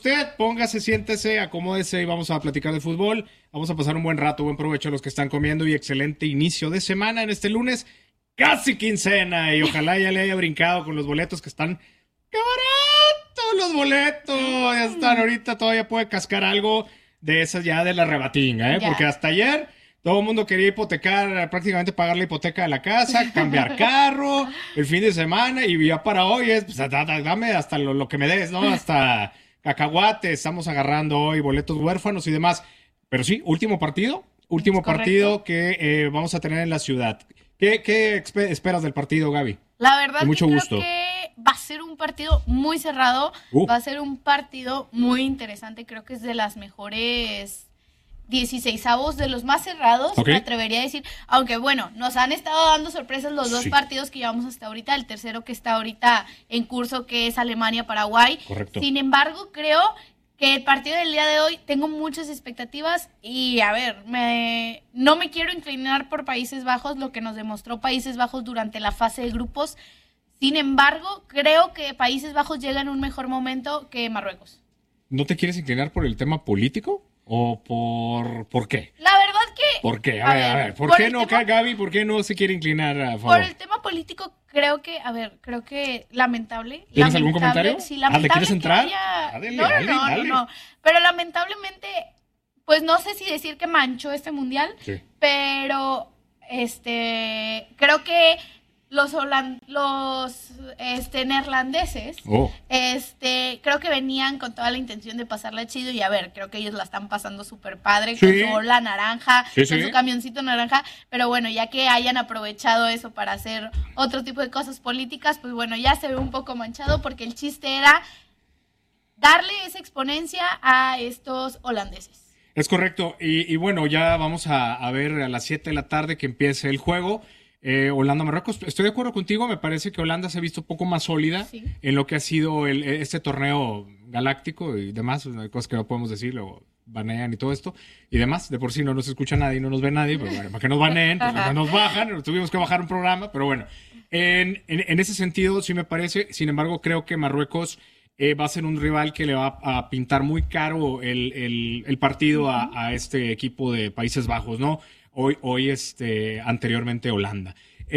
Usted póngase, siéntese, acomódese y vamos a platicar de fútbol. Vamos a pasar un buen rato, buen provecho a los que están comiendo y excelente inicio de semana en este lunes, casi quincena. Y ojalá ya le haya brincado con los boletos que están... ¡Qué baratos los boletos! Ya están ahorita, todavía puede cascar algo de esas ya de la rebatinga, ¿eh? Porque hasta ayer todo el mundo quería hipotecar, prácticamente pagar la hipoteca de la casa, cambiar carro, el fin de semana, y ya para hoy es, pues, dame hasta lo que me des, ¿no? Hasta... cacahuate, estamos agarrando hoy boletos huérfanos y demás. Pero sí, último partido que vamos a tener en la ciudad. ¿Qué esperas del partido, Gaby? La verdad, mucho creo gusto. que va a ser un partido muy cerrado, va a ser un partido muy interesante, creo que es de las mejores 16avos, de los más cerrados, me atrevería a decir, aunque bueno, nos han estado dando sorpresas los dos partidos que llevamos hasta ahorita, el tercero que está ahorita en curso, que es Alemania-Paraguay. Correcto. Sin embargo, creo que el partido del día de hoy, tengo muchas expectativas y a ver, no me quiero inclinar por Países Bajos, lo que nos demostró Países Bajos durante la fase de grupos. Sin embargo, creo que Países Bajos llega en un mejor momento que Marruecos. ¿No te quieres inclinar por el tema político? ¿O por qué? La verdad que... ¿Por qué? A ver, ¿por qué no, Gaby? ¿Por qué no se quiere inclinar a favor? Por el tema político, creo que lamentable. ¿Tienes algún comentario? Sí, lamentable. ¿Le quieres entrar? Dale. No. Pero lamentablemente, pues no sé si decir que manchó este mundial, pero creo que los neerlandeses, creo que venían con toda la intención de pasarla chido y a ver, creo que ellos la están pasando súper padre con su ola naranja, con su camioncito naranja, pero bueno, ya que hayan aprovechado eso para hacer otro tipo de cosas políticas, pues bueno, ya se ve un poco manchado porque el chiste era darle esa exponencia a estos holandeses. Es correcto, y bueno, ya vamos a ver a las 7 de la tarde que empiece el juego. Holanda-Marruecos, estoy de acuerdo contigo, me parece que Holanda se ha visto un poco más sólida en lo que ha sido este torneo galáctico y demás, cosas que no podemos decir, luego banean y todo esto y demás, de por sí no nos escucha nadie, no nos ve nadie, pero bueno, para que nos baneen, pues no nos bajan, tuvimos que bajar un programa, pero bueno, en ese sentido sí me parece, sin embargo creo que Marruecos va a ser un rival que le va a pintar muy caro el partido a este equipo de Países Bajos, ¿no? Hoy anteriormente Holanda.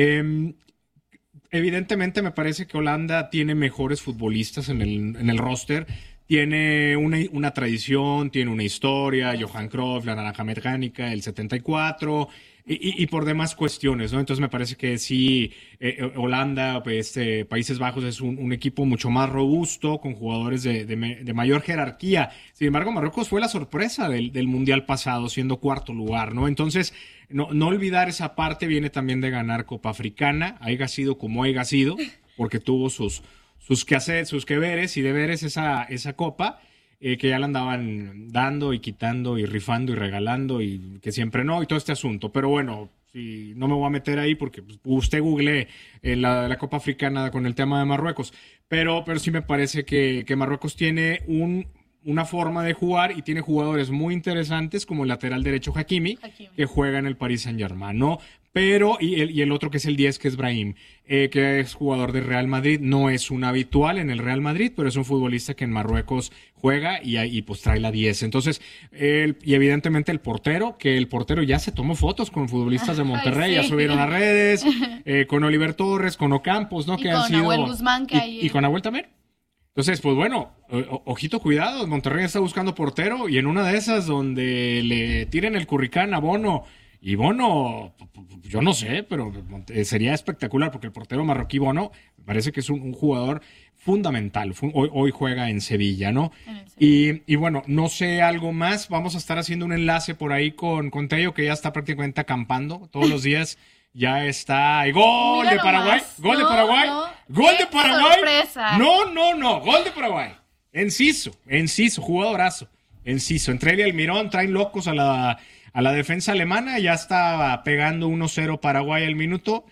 Evidentemente me parece que Holanda tiene mejores futbolistas en el roster, tiene una tradición, tiene una historia, Johan Cruyff, la naranja mecánica, el 74 y por demás cuestiones, ¿no? Entonces me parece que sí, Holanda, Países Bajos es un equipo mucho más robusto, con jugadores de mayor jerarquía. Sin embargo, Marruecos fue la sorpresa del Mundial pasado, siendo cuarto lugar, ¿no? Entonces, no olvidar esa parte, viene también de ganar Copa Africana, haya sido como haya sido, porque tuvo sus quehaceres, sus queveres y deberes esa copa, que ya la andaban dando y quitando y rifando y regalando y que siempre no, y todo este asunto. Pero bueno, si no me voy a meter ahí porque usted googlee la Copa Africana con el tema de Marruecos. Pero sí me parece que Marruecos tiene una forma de jugar y tiene jugadores muy interesantes como el lateral derecho Hakimi. Que juega en el Paris Saint-Germain, ¿no? Pero, y el otro que es el 10, que es Brahim, que es jugador del Real Madrid, no es un habitual en el Real Madrid, pero es un futbolista que en Marruecos juega y pues trae la 10. Entonces, y evidentemente el portero ya se tomó fotos con futbolistas de Monterrey, ya subieron a redes, con Oliver Torres, con Ocampos, ¿no? Y que con Nahuel Guzmán, y con Nahuel también. Entonces, pues bueno, ojito, cuidado, Monterrey está buscando portero y en una de esas donde le tiren el curricán a Bono, y Bono, yo no sé, pero sería espectacular porque el portero marroquí Bono me parece que es un jugador fundamental. Hoy juega en Sevilla, ¿no? Y bueno, no sé algo más. Vamos a estar haciendo un enlace por ahí con Tello, que ya está prácticamente acampando todos los días. Ya está. ¡Gol de Paraguay! ¡Gol de Paraguay! ¡Gol de Paraguay! ¡Sorpresa! No. ¡Gol de Paraguay! Enciso, jugadorazo. Enciso. Entre él y Almirón traen locos a la defensa alemana. Ya está pegando 1-0 Paraguay al minuto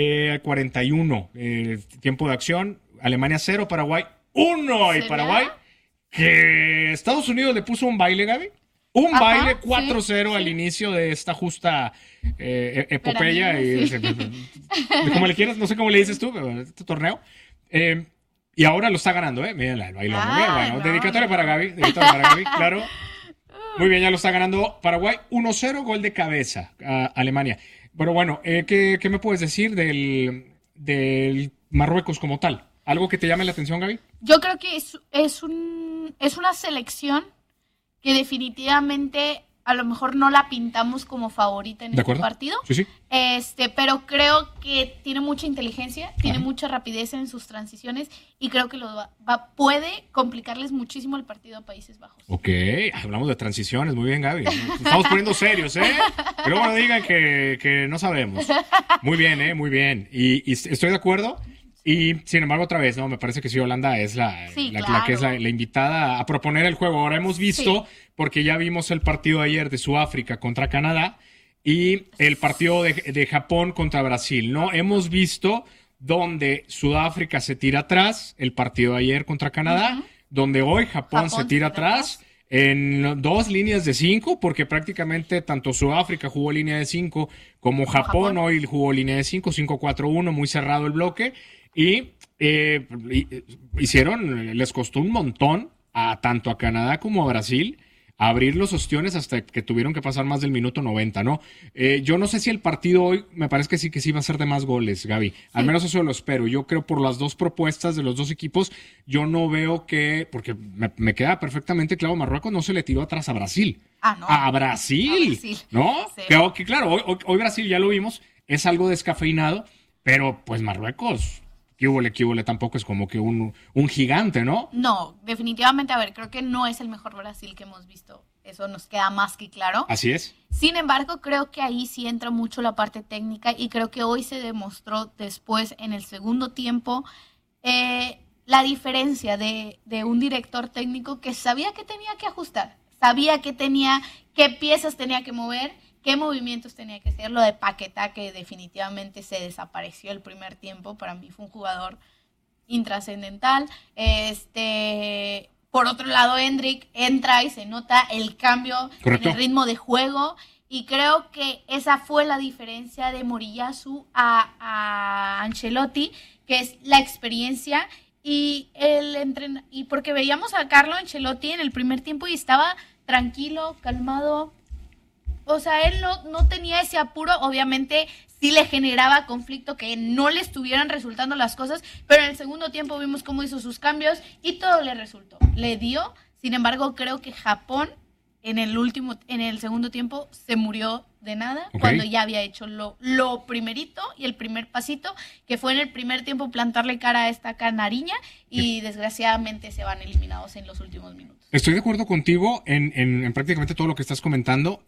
41. Tiempo de acción. Alemania 0, Paraguay 1. Y Paraguay, que Estados Unidos le puso un baile, Gaby. Baile 4-0 al inicio de esta justa epopeya. Como le quieras, no sé cómo le dices tú, pero este torneo. Y ahora lo está ganando, Miren el bailón. Bueno, dedicatoria para Gaby, claro. Muy bien, ya lo está ganando Paraguay 1-0, gol de cabeza a Alemania. Pero bueno, ¿qué me puedes decir del Marruecos como tal? ¿Algo que te llame la atención, Gaby? Yo creo que es una selección que definitivamente a lo mejor no la pintamos como favorita en este partido. Sí. Pero creo que tiene mucha inteligencia, tiene mucha rapidez en sus transiciones y creo que puede complicarles muchísimo el partido a Países Bajos. Ok, hablamos de transiciones, muy bien, Gaby. Nos estamos poniendo serios, Que luego no digan que no sabemos. Muy bien, muy bien. Y estoy de acuerdo. Y sin embargo, otra vez, me parece que sí, Holanda es la que es la invitada a proponer el juego. Ahora hemos visto, porque ya vimos el partido de ayer de Sudáfrica contra Canadá y el partido de Japón contra Brasil, ¿no? Hemos visto donde Sudáfrica se tira atrás, el partido de ayer contra Canadá, donde hoy Japón se tira atrás en 2 líneas de 5, porque prácticamente tanto Sudáfrica jugó línea de 5 como Japón hoy jugó línea de 5, 5-4-1, muy cerrado el bloque. Y les costó un montón tanto a Canadá como a Brasil abrir los ostiones hasta que tuvieron que pasar más del minuto 90, ¿no? Yo no sé si el partido hoy, me parece que sí va a ser de más goles, Gaby. Al menos eso lo espero. Yo creo por las dos propuestas de los dos equipos, yo no veo porque me queda perfectamente claro, Marruecos no se le tiró atrás a Brasil. No. A Brasil, ¿no? Sí. Que claro, hoy Brasil ya lo vimos, es algo descafeinado, pero pues Marruecos... ¿Qué hubo? Tampoco es como que un gigante, ¿no? No, definitivamente, creo que no es el mejor Brasil que hemos visto. Eso nos queda más que claro. Así es. Sin embargo, creo que ahí sí entra mucho la parte técnica y creo que hoy se demostró después, en el segundo tiempo, la diferencia de un director técnico que sabía que tenía que ajustar, sabía que qué piezas tenía que mover, qué movimientos tenía que hacer. Lo de Paquetá, que definitivamente se desapareció el primer tiempo, para mí fue un jugador intrascendental. Por otro lado, Endrick entra y se nota el cambio en el ritmo de juego, y creo que esa fue la diferencia de Moriyasu a Ancelotti, que es la experiencia y y porque veíamos a Carlo Ancelotti en el primer tiempo y estaba tranquilo, calmado. O sea, él no tenía ese apuro. Obviamente sí le generaba conflicto que no le estuvieran resultando las cosas, pero en el segundo tiempo vimos cómo hizo sus cambios y todo le resultó. Le dio. Sin embargo, creo que Japón en el segundo tiempo se murió de nada, cuando ya había hecho lo primerito y el primer pasito, que fue en el primer tiempo plantarle cara a esta canariña, y desgraciadamente se van eliminados en los últimos minutos. Estoy de acuerdo contigo en prácticamente todo lo que estás comentando,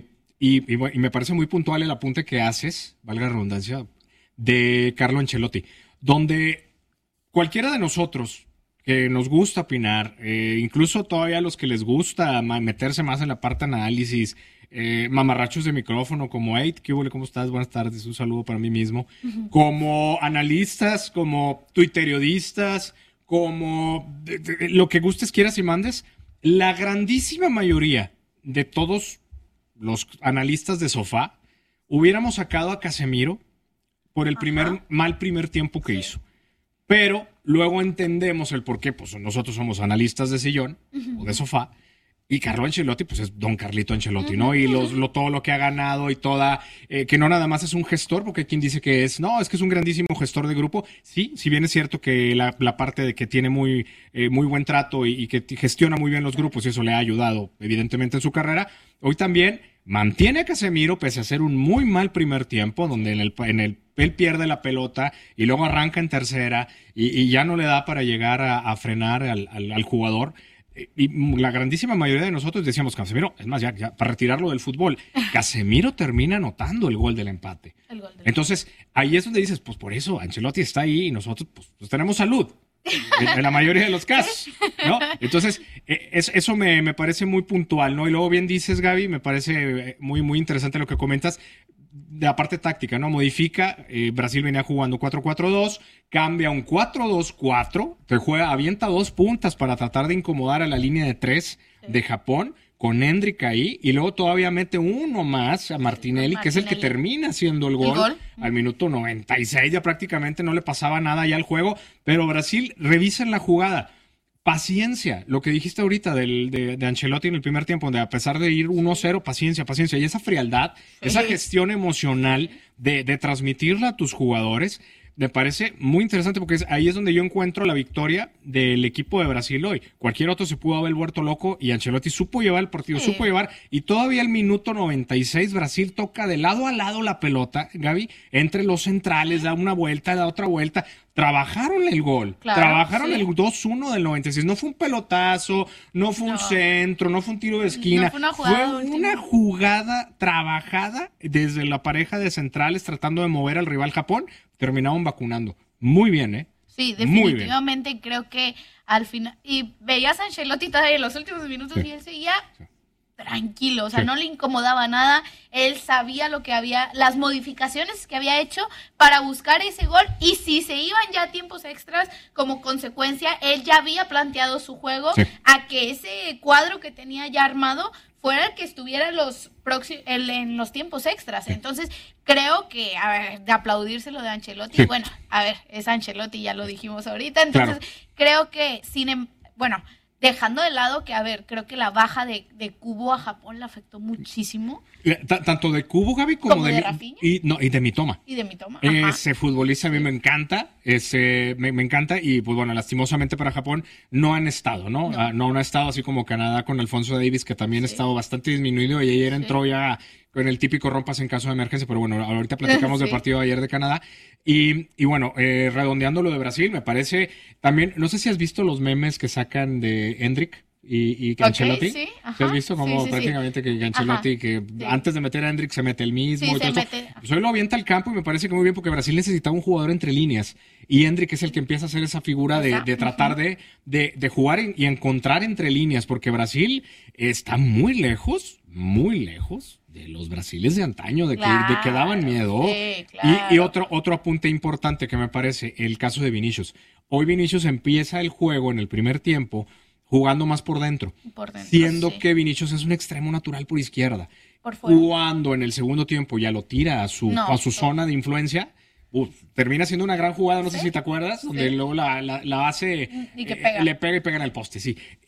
y me parece muy puntual el apunte que haces, valga la redundancia, de Carlo Ancelotti, donde cualquiera de nosotros que nos gusta opinar, incluso todavía a los que les gusta meterse más en la parte de análisis, mamarrachos de micrófono como ¿qué hubo? ¿Cómo estás? Buenas tardes, un saludo para mí mismo. Como analistas, como tuiteriodistas, como lo que gustes, quieras y mandes, la grandísima mayoría de todos los analistas de sofá hubiéramos sacado a Casemiro por el mal primer tiempo que hizo. Pero luego entendemos el por qué, pues nosotros somos analistas de sillón o de sofá, y Carlo Ancelotti, pues es don Carlito Ancelotti, ¿no? Y todo lo que ha ganado y que no nada más es un gestor, porque hay quien dice que es que es un grandísimo gestor de grupo. Sí, si bien es cierto que la parte de que tiene muy buen trato y que gestiona muy bien los grupos, y eso le ha ayudado evidentemente en su carrera, hoy también mantiene a Casemiro pese a hacer un muy mal primer tiempo, donde él pierde la pelota y luego arranca en tercera y ya no le da para llegar a frenar al jugador. Y la grandísima mayoría de nosotros decíamos, Casemiro, es más, ya para retirarlo del fútbol, Casemiro termina anotando el gol del empate. Entonces, ahí es donde dices, pues por eso Ancelotti está ahí y nosotros pues tenemos salud. En la mayoría de los casos, ¿no? Entonces, eso me parece muy puntual, ¿no? Y luego bien dices, Gaby, me parece muy, muy interesante lo que comentas de la parte táctica, ¿no? Modifica, Brasil venía jugando 4-4-2, cambia un 4-2-4, avienta 2 puntas para tratar de incomodar a la línea de 3 de Japón, con Endrick ahí, y luego todavía mete uno más a Martinelli, que es el que termina haciendo el gol al minuto 96, ya prácticamente no le pasaba nada ya al juego, pero Brasil, revisen la jugada. Paciencia, lo que dijiste ahorita de Ancelotti en el primer tiempo, donde a pesar de ir 1-0, paciencia, y esa frialdad, esa gestión emocional de transmitirla a tus jugadores, me parece muy interesante porque ahí es donde yo encuentro la victoria del equipo de Brasil hoy. Cualquier otro se pudo haber vuelto loco y Ancelotti supo llevar el partido, supo llevar, y todavía al minuto 96 Brasil toca de lado a lado la pelota, Gaby, entre los centrales, da una vuelta, da otra vuelta. Trabajaron el gol, trabajaron el 2-1 del 96. No fue un pelotazo, no fue un centro, no fue un tiro de esquina. No fue una jugada trabajada desde la pareja de centrales tratando de mover al rival Japón. Terminaron vacunando. Muy bien, ¿eh? Sí, definitivamente creo que al final... Y veías a Ancelotti todavía en los últimos minutos y él seguía... tranquilo, o sea, no le incomodaba nada, él sabía lo que había, las modificaciones que había hecho para buscar ese gol, y si se iban ya a tiempos extras, como consecuencia, él ya había planteado su juego a que ese cuadro que tenía ya armado fuera el que estuviera en los tiempos extras. Entonces, creo que, a ver, de aplaudírselo de Ancelotti, bueno, a ver, es Ancelotti, ya lo dijimos ahorita, entonces creo que, dejando de lado que, a ver, creo que la baja de Kubo a Japón le afectó muchísimo. Tanto de Kubo, Gaby, como de Rafinha. Y de Mitoma. Y de Mitoma. Ese futbolista a mí me encanta. Me encanta. Y pues bueno, lastimosamente para Japón no han estado, ¿no? No han estado así como Canadá con Alfonso Davies, que también ha estado bastante disminuido. Y ayer entró ya con el típico rompas en caso de emergencia. Pero bueno, ahorita platicamos del partido de ayer de Canadá. Y bueno, redondeando lo de Brasil, me parece también, no sé si has visto los memes que sacan de Endrick y Ancelotti. Sí, ¿Te has visto como prácticamente que Ancelotti, que antes de meter a Endrick se mete el mismo? Y todo eso. Pues hoy lo avienta al campo y me parece que muy bien, porque Brasil necesitaba un jugador entre líneas, y Endrick es el que empieza a hacer esa figura de tratar de jugar y encontrar entre líneas, porque Brasil está muy lejos de los Brasiles de antaño, de que daban miedo. Y otro apunte importante que me parece, el caso de Vinicius. Hoy Vinicius empieza el juego en el primer tiempo jugando más por dentro, siendo que Vinicius es un extremo natural por izquierda. Cuando en el segundo tiempo ya lo tira a su zona de influencia, termina siendo una gran jugada, no sé si te acuerdas, donde luego la hace, le pega y pega en el poste,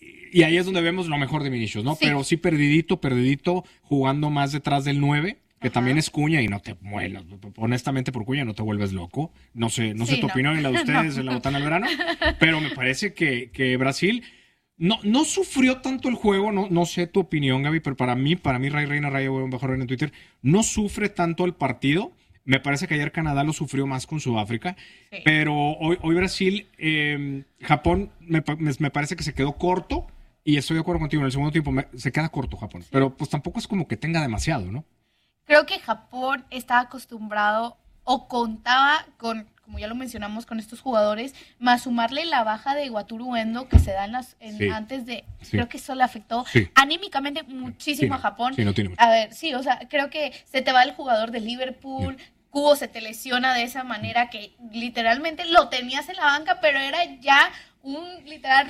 Y ahí es donde vemos lo mejor de Vinicius, ¿no? Pero sí perdidito, jugando más detrás del 9, que también es Cuña, y no te mueves, honestamente por Cuña no te vuelves loco. No sé tu opinión y la de ustedes en la botana del verano, pero me parece que Brasil no sufrió tanto el juego, no sé tu opinión, Gaby, pero para mí Ray Reina, mejor en Twitter, no sufre tanto el partido. Me parece que ayer Canadá lo sufrió más con Sudáfrica, pero hoy Brasil, Japón, me parece que se quedó corto. Y estoy de acuerdo contigo, en el segundo tiempo se queda corto Japón, pero pues tampoco es como que tenga demasiado, ¿no? Creo que Japón está acostumbrado o contaba con, como ya lo mencionamos, con estos jugadores, más sumarle la baja de Wataru Endo que se da antes de... Creo que eso le afectó anímicamente muchísimo a Japón. No tiene mucho. A ver, o sea, creo que se te va el jugador de Liverpool, Kubo se te lesiona de esa manera que literalmente lo tenías en la banca, pero era ya un literal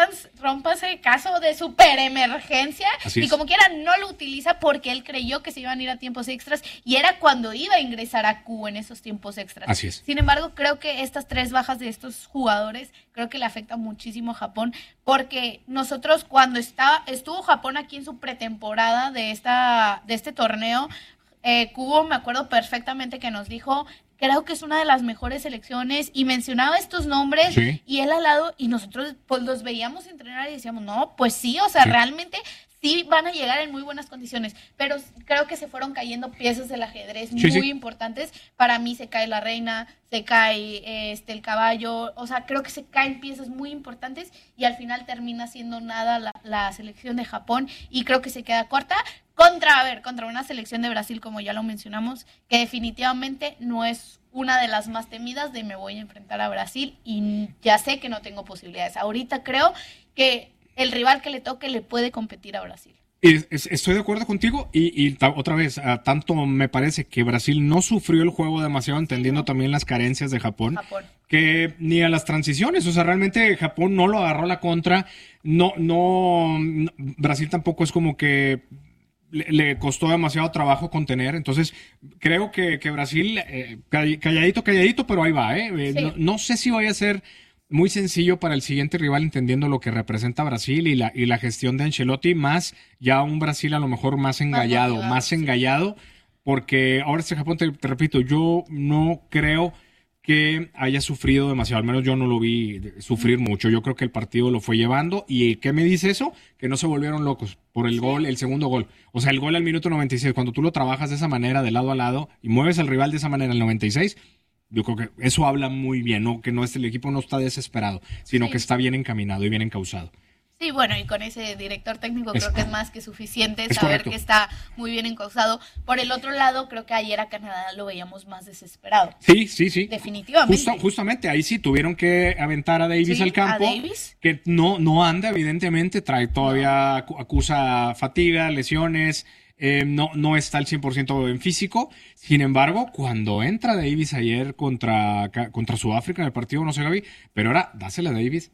rómpase caso de super emergencia, y como quiera no lo utiliza porque él creyó que se iban a ir a tiempos extras, y era cuando iba a ingresar a Kubo en esos tiempos extras. Así es. Sin embargo, creo que estas 3 bajas de estos jugadores creo que le afecta muchísimo a Japón, porque nosotros cuando estuvo Japón aquí en su pretemporada de este torneo, Kubo me acuerdo perfectamente que nos dijo: creo que es una de las mejores selecciones, y mencionaba estos nombres, y él al lado, y nosotros pues los veíamos entrenar y decíamos, no, pues sí, o sea, realmente sí van a llegar en muy buenas condiciones, pero creo que se fueron cayendo piezas del ajedrez muy importantes. Para mí se cae la reina, se cae el caballo, o sea, creo que se caen piezas muy importantes, y al final termina siendo nada la selección de Japón, y creo que se queda corta contra una selección de Brasil, como ya lo mencionamos, que definitivamente no es una de las más temidas de me voy a enfrentar a Brasil y ya sé que no tengo posibilidades. Ahorita creo que el rival que le toque le puede competir a Brasil. Estoy de acuerdo contigo y otra vez, tanto me parece que Brasil no sufrió el juego demasiado, entendiendo también las carencias de Japón, que ni a las transiciones, o sea, realmente Japón no lo agarró la contra, Brasil tampoco es como que le costó demasiado trabajo contener, entonces creo que Brasil, calladito, pero ahí va, no sé si vaya a ser muy sencillo para el siguiente rival, entendiendo lo que representa Brasil y la gestión de Ancelotti, más ya un Brasil a lo mejor más engallado, porque ahora este Japón, te repito, yo no creo que haya sufrido demasiado, al menos yo no lo vi sufrir mucho, yo creo que el partido lo fue llevando, y ¿qué me dice eso? Que no se volvieron locos por el gol, el segundo gol, o sea, el gol al minuto 96, cuando tú lo trabajas de esa manera, de lado a lado, y mueves al rival de esa manera al 96, yo creo que eso habla muy bien, ¿no? Que el equipo no está desesperado, sino que está bien encaminado y bien encauzado. Sí, bueno, y con ese director técnico creo que es más que suficiente saber que está muy bien encauzado. Por el otro lado, creo que ayer a Canadá lo veíamos más desesperado. Sí. Definitivamente. Justamente, ahí sí tuvieron que aventar a Davis al campo. Que no anda, evidentemente, todavía acusa fatiga, lesiones. No está al 100% en físico. Sin embargo, cuando entra Davis ayer contra Sudáfrica en el partido, no sé, Gaby, pero ahora dásela a Davis,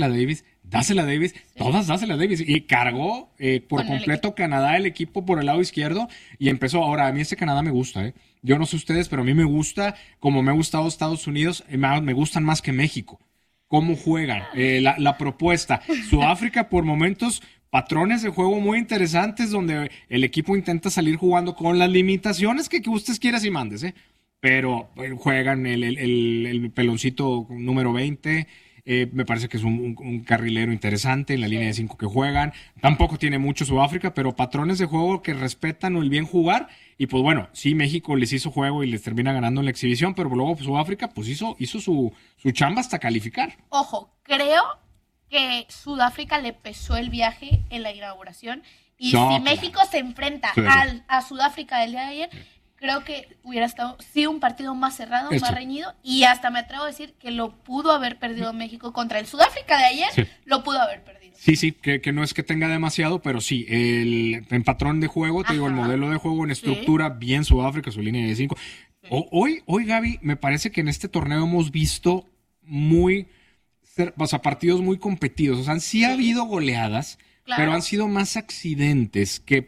todas dásela a Davis. Y cargó por completo Canadá el equipo por el lado izquierdo y empezó. Ahora, a mí este Canadá me gusta, Yo no sé ustedes, pero a mí me gusta, como me ha gustado Estados Unidos, me gustan más que México. Cómo juegan, la propuesta. Sudáfrica por momentos, patrones de juego muy interesantes donde el equipo intenta salir jugando con las limitaciones que ustedes quieras y mandes, pero juegan el peloncito número 20, me parece que es un carrilero interesante en la línea de 5 que juegan, tampoco tiene mucho Sudáfrica, pero patrones de juego que respetan el bien jugar, y pues bueno, sí, México les hizo juego y les termina ganando en la exhibición, pero luego Sudáfrica pues hizo su chamba hasta calificar. Ojo, creo que Sudáfrica le pesó el viaje en la inauguración, y si México se enfrenta a Sudáfrica del día de ayer, creo que hubiera estado un partido más cerrado, más reñido, y hasta me atrevo a decir que lo pudo haber perdido México contra el Sudáfrica de ayer, lo pudo haber perdido. Sí, que no es que tenga demasiado, pero sí, en patrón de juego, te digo, el modelo de juego, en estructura, bien Sudáfrica, su línea de 5. Hoy, Gaby, me parece que en este torneo hemos visto partidos muy competidos. O sea, sí ha habido goleadas, pero han sido más accidentes que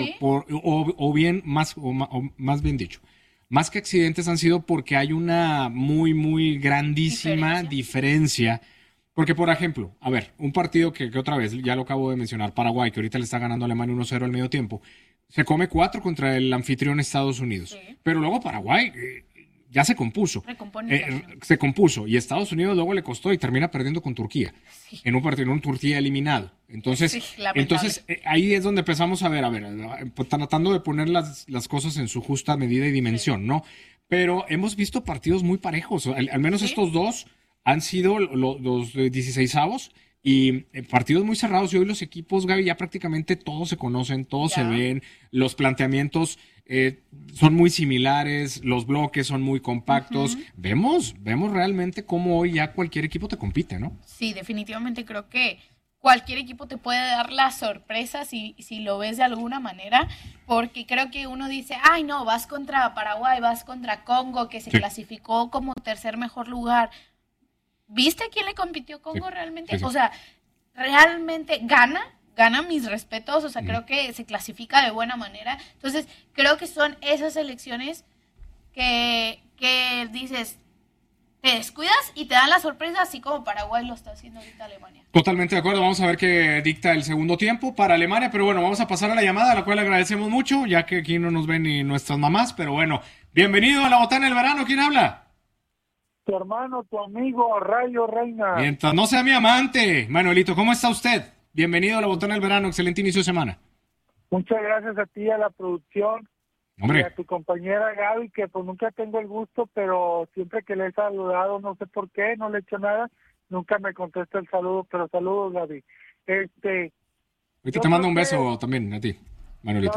más bien dicho, más que accidentes han sido porque hay una muy, muy grandísima diferencia. Porque, por ejemplo, a ver, un partido que otra vez, ya lo acabo de mencionar, Paraguay, que ahorita le está ganando a Alemania 1-0 al medio tiempo, se come 4 contra el anfitrión Estados Unidos. Pero luego Paraguay ya se compuso. Se compuso. Y Estados Unidos luego le costó y termina perdiendo con Turquía. En un partido, en un Turquía eliminado. Entonces ahí es donde empezamos a ver, tratando de poner las cosas en su justa medida y dimensión, ¿no? Pero hemos visto partidos muy parejos. Al menos estos dos han sido los 16avos y partidos muy cerrados. Y hoy los equipos, Gaby, ya prácticamente todos se conocen, todos se ven, los planteamientos son muy similares, los bloques son muy compactos. Vemos realmente cómo hoy ya cualquier equipo te compite, ¿no? Sí, definitivamente creo que cualquier equipo te puede dar la sorpresa si lo ves de alguna manera, porque creo que uno dice, ay no, vas contra Paraguay, vas contra Congo, que se clasificó como tercer mejor lugar. ¿Viste a quién le compitió Congo realmente? O sea, realmente gana mis respetos, o sea, creo que se clasifica de buena manera. Entonces, creo que son esas selecciones que dices, te descuidas y te dan la sorpresa, así como Paraguay lo está haciendo ahorita Alemania. Totalmente de acuerdo, vamos a ver qué dicta el segundo tiempo para Alemania, pero bueno, vamos a pasar a la llamada, a la cual le agradecemos mucho, ya que aquí no nos ven ni nuestras mamás, pero bueno, bienvenido a La Botana del Verano, ¿quién habla? Tu hermano, tu amigo, Rayo Reina. Mientras no sea mi amante. Manuelito, ¿cómo está usted? Bienvenido a La Botana del Verano, excelente inicio de semana. Muchas gracias a ti, a la producción, hombre, y a tu compañera Gaby, que pues nunca tengo el gusto, pero siempre que le he saludado, no sé por qué, no le he hecho nada, nunca me contesta el saludo, pero saludos, Gaby. Ahorita te mando un beso también a ti, Manuelito.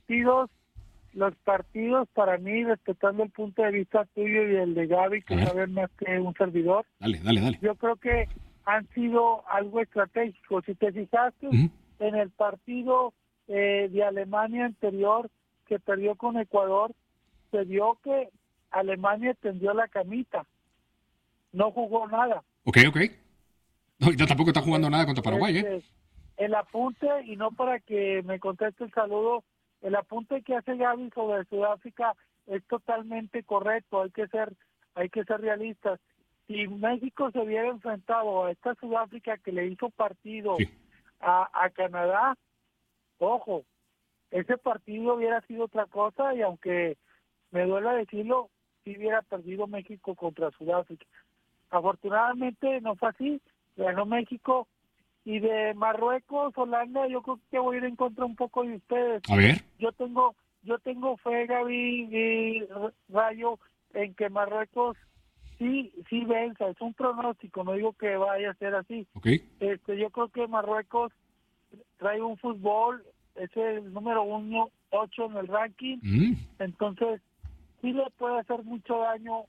Los partidos para mí, respetando el punto de vista tuyo y el de Gaby, que sabe más que un servidor. Dale. Yo creo que han sido algo estratégico. Si te fijaste en el partido de Alemania anterior, que perdió con Ecuador, se vio que Alemania tendió la camita, no jugó nada. Ok. No, ya tampoco está jugando nada contra Paraguay, El apunte, y no para que me conteste el saludo, el apunte que hace Gaby sobre Sudáfrica es totalmente correcto, hay que ser realistas. Si México se hubiera enfrentado a esta Sudáfrica que le hizo partido a Canadá, ojo, ese partido hubiera sido otra cosa, y aunque me duela decirlo, sí hubiera perdido México contra Sudáfrica. Afortunadamente no fue así, ganó México. Y de Marruecos, Holanda, yo creo que voy a ir en contra un poco de ustedes. A ver. Yo tengo fe, Gaby y Rayo, en que Marruecos sí venza. Es un pronóstico, no digo que vaya a ser así. Okay. Yo creo que Marruecos trae un fútbol, es el número 8 en el ranking, entonces sí le puede hacer mucho daño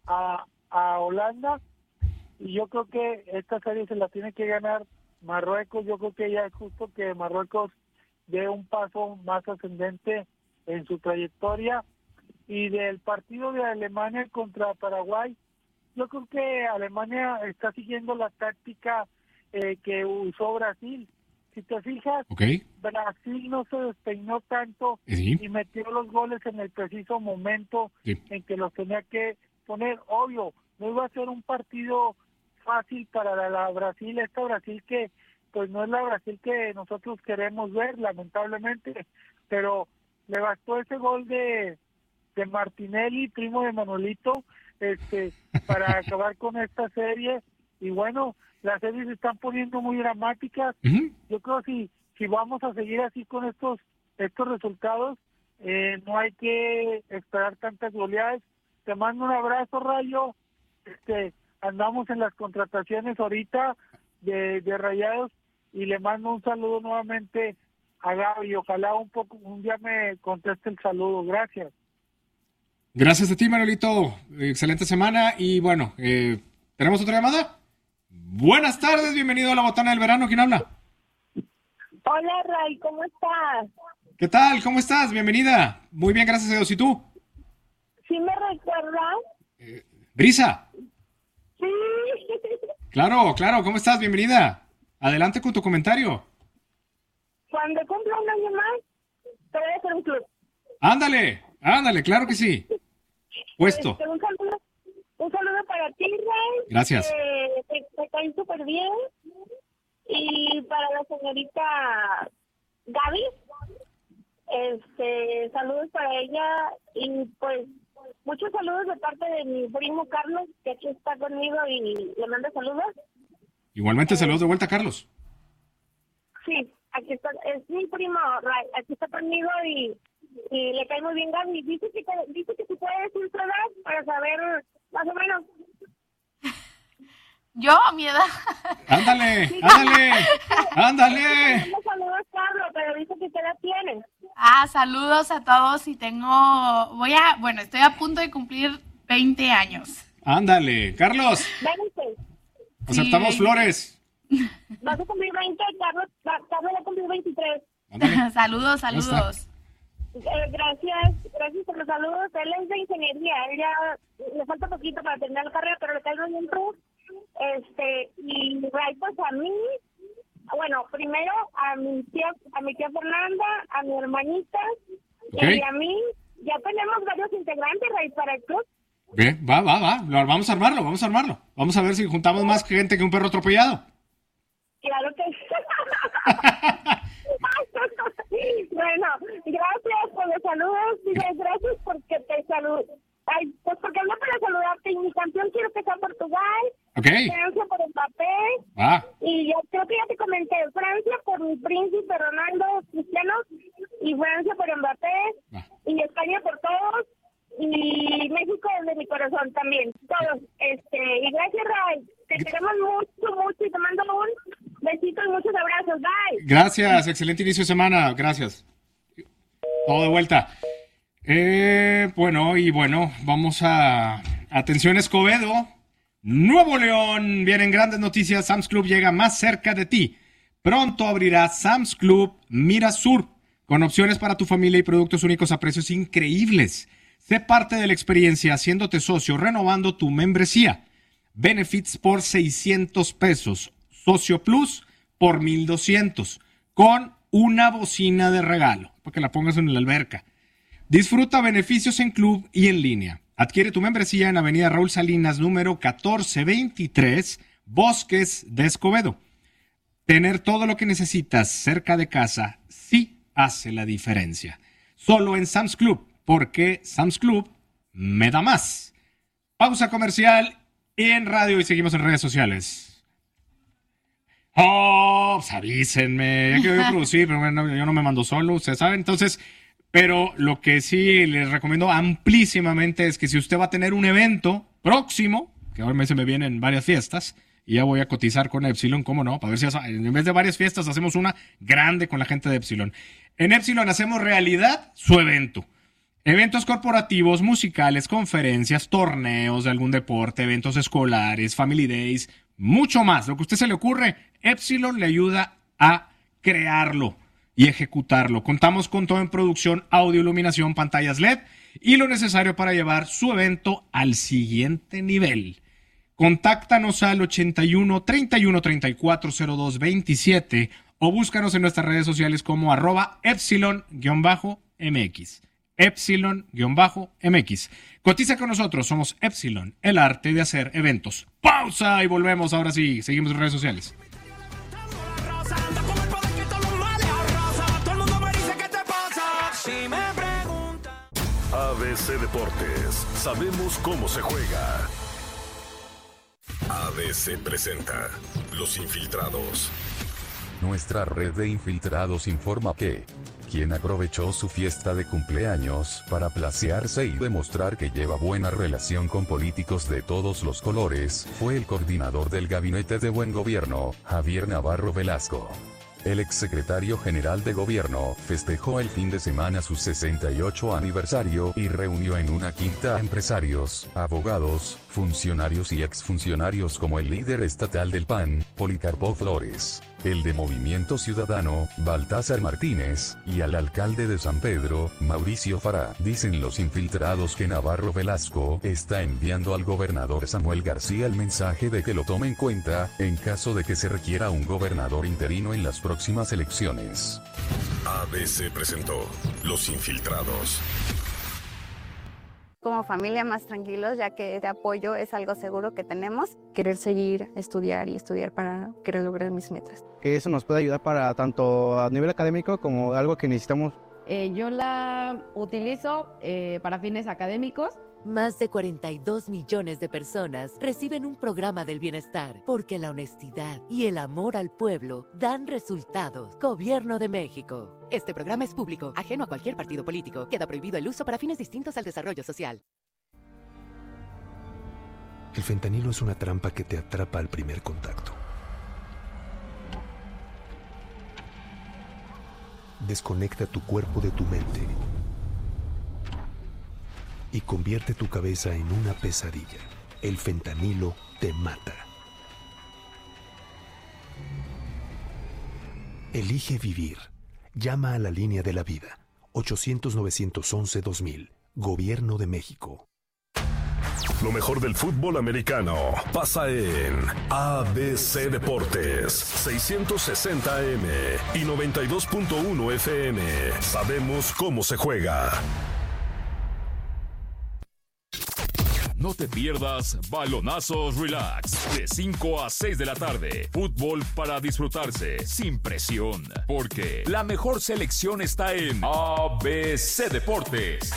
a Holanda, y yo creo que esta serie se la tiene que ganar Marruecos. Yo creo que ya es justo que Marruecos dé un paso más ascendente en su trayectoria. Y del partido de Alemania contra Paraguay, yo creo que Alemania está siguiendo la táctica que usó Brasil. Si te fijas, Brasil no se despeinó tanto y metió los goles en el preciso momento en que los tenía que poner. Obvio, no iba a ser un partido fácil para la Brasil, esta Brasil que pues no es la Brasil que nosotros queremos ver, lamentablemente, pero le bastó ese gol de Martinelli, primo de Manolito, para acabar con esta serie. Y bueno, las series se están poniendo muy dramáticas. Yo creo que si vamos a seguir así con estos resultados, no hay que esperar tantas goleadas. Te mando un abrazo, Rayo. Andamos en las contrataciones ahorita de Rayados, y le mando un saludo nuevamente a Gaby. Ojalá un día me conteste el saludo. Gracias. Gracias a ti, Manolito. Excelente semana. Y bueno, ¿tenemos otra llamada? Buenas tardes, bienvenido a la Botana del Verano. ¿Quién habla? Hola, Ray, ¿cómo estás? ¿Qué tal? ¿Cómo estás? Bienvenida. Muy bien, gracias a Dios. ¿Y tú? ¿Sí me recuerdas? Brisa. Sí. Claro. ¿Cómo estás? Bienvenida. Adelante con tu comentario. Cuando cumpla un año más, te voy a hacer un club. Ándale, claro que sí. Puesto. Un saludo para ti, Ray. Gracias. Te caí súper bien. Y para la señorita Gaby, saludos para ella. Y pues, muchos saludos de parte de mi primo Carlos, que aquí está conmigo y le manda saludos. Igualmente, saludos de vuelta, Carlos. Sí, aquí está, es mi primo, Ray, aquí está conmigo y le cae muy bien Gaby. Dice que tú puedes decir tu edad para saber más o menos. ¿Yo? ¿Mi edad? ¡Ándale! No saludos, Carlos, pero dice que qué edad tienes. Saludos a todos y estoy a punto de cumplir 20 años. Ándale, Carlos. 20. Aceptamos flores. Vas a cumplir 20, Carlos va a cumplir 23. Saludos. Gracias por los saludos. Él es de ingeniería, él ya le falta poquito para terminar la carrera, pero le cae muy bien tú. Y Ray, pues a mí, bueno, primero a mi tía Fernanda, a mi hermanita, y a mí, ya tenemos varios integrantes, Ray, para el club. Bien, va. Vamos a armarlo. Vamos a ver si juntamos más gente que un perro atropellado. Claro que sí. Bueno, gracias por los saludos. Gracias porque te saludo. Ay, pues porque hablo para saludarte. Y mi campeón quiero que sea Portugal. Francia por Mbappé. Y yo creo que ya te comenté. Francia por mi príncipe Ronaldo Cristiano. Y Francia por Mbappé. Y España por todos. Y México desde mi corazón también. Todos. Y gracias, Ray. Te queremos mucho. Y te mando un besito y muchos abrazos. Bye. Gracias. Excelente inicio de semana. Gracias. Todo de vuelta. Bueno, vamos a... Atención, Escobedo. Nuevo León. Vienen grandes noticias. Sam's Club llega más cerca de ti. Pronto abrirá Sam's Club Mira Sur. con opciones para tu familia y productos únicos a precios increíbles. Sé parte de la experiencia haciéndote socio, renovando tu membresía. Benefits por $600, Socio Plus por $1,200, con una bocina de regalo, para que la pongas en la alberca. Disfruta beneficios en club y en línea. Adquiere tu membresía en Avenida Raúl Salinas, número 1423, Bosques de Escobedo. Tener todo lo que necesitas cerca de casa sí hace la diferencia. Solo en Sam's Club, porque Sam's Club me da más. Pausa comercial y en radio y seguimos en redes sociales. Pues avísenme, ya que voy a producir, pero bueno, yo no me mando solo, ustedes saben. Entonces, pero lo que sí les recomiendo amplísimamente es que si usted va a tener un evento próximo, que ahora se me vienen varias fiestas, y ya voy a cotizar con Epsilon, ¿cómo no? Para ver si en vez de varias fiestas hacemos una grande con la gente de Epsilon. En Epsilon hacemos realidad su evento. Eventos corporativos, musicales, conferencias, torneos de algún deporte, eventos escolares, family days, mucho más. Lo que a usted se le ocurre, Epsilon le ayuda a crearlo y ejecutarlo. Contamos con todo en producción, audio, iluminación, pantallas LED y lo necesario para llevar su evento al siguiente nivel. Contáctanos al 81 31 34 02 27 o búscanos en nuestras redes sociales como @Epsilon_MX. Epsilon_MX. Cotiza con nosotros, somos Epsilon, el arte de hacer eventos. Pausa y volvemos. Ahora sí, seguimos en redes sociales. ABC Deportes, sabemos cómo se juega. ABC presenta Los Infiltrados. Nuestra red de infiltrados informa que quien aprovechó su fiesta de cumpleaños para placearse y demostrar que lleva buena relación con políticos de todos los colores fue el coordinador del Gabinete de Buen Gobierno, Javier Navarro Velasco. El exsecretario general de Gobierno festejó el fin de semana su 68 aniversario y reunió en una quinta a empresarios, abogados, funcionarios y exfuncionarios como el líder estatal del PAN, Policarpo Flores, el de Movimiento Ciudadano, Baltázar Martínez, y al alcalde de San Pedro, Mauricio Fará. Dicen los infiltrados que Navarro Velasco está enviando al gobernador Samuel García el mensaje de que lo tome en cuenta, en caso de que se requiera un gobernador interino en las próximas elecciones. ABC presentó Los Infiltrados. Como familia más tranquilos, ya que este apoyo es algo seguro que tenemos. Querer seguir, estudiar y estudiar para querer lograr mis metas. Que eso nos puede ayudar para tanto a nivel académico como algo que necesitamos. Yo la utilizo para fines académicos. Más de 42 millones de personas reciben un programa del bienestar porque la honestidad y el amor al pueblo dan resultados. Gobierno de México. Este programa es público, ajeno a cualquier partido político. Queda prohibido el uso para fines distintos al desarrollo social. El fentanilo es una trampa que te atrapa al primer contacto. Desconecta tu cuerpo de tu mente y convierte tu cabeza en una pesadilla. El fentanilo te mata. Elige vivir. Llama a la línea de la vida. 800-911-2000. Gobierno de México. Lo mejor del fútbol americano pasa en ABC Deportes, 660 AM y 92.1 FM. Sabemos cómo se juega. No te pierdas Balonazos Relax, de 5 a 6 de la tarde. Fútbol para disfrutarse, sin presión. Porque la mejor selección está en ABC Deportes.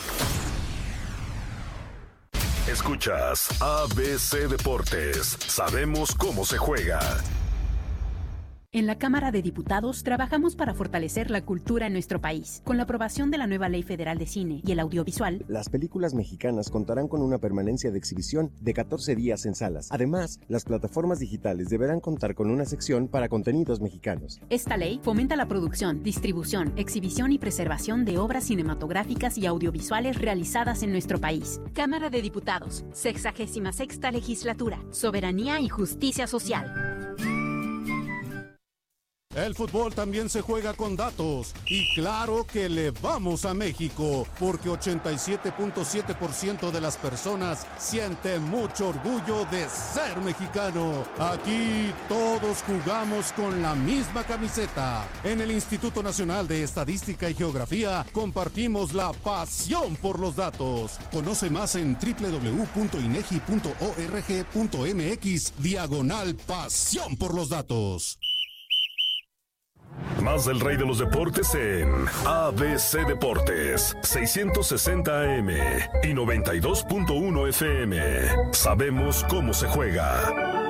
Escuchas ABC Deportes. Sabemos cómo se juega. En la Cámara de Diputados trabajamos para fortalecer la cultura en nuestro país. Con la aprobación de la nueva Ley Federal de Cine y el Audiovisual, las películas mexicanas contarán con una permanencia de exhibición de 14 días en salas. Además, las plataformas digitales deberán contar con una sección para contenidos mexicanos. Esta ley fomenta la producción, distribución, exhibición y preservación de obras cinematográficas y audiovisuales realizadas en nuestro país. Cámara de Diputados, 66ª Legislatura, Soberanía y Justicia Social. El fútbol también se juega con datos. Y claro que le vamos a México, porque 87.7% de las personas sienten mucho orgullo de ser mexicano. Aquí todos jugamos con la misma camiseta. En el Instituto Nacional de Estadística y Geografía compartimos la pasión por los datos. Conoce más en www.inegi.org.mx/pasión por los datos. Más del rey de los deportes en ABC Deportes, 660 AM y 92.1 FM. Sabemos cómo se juega.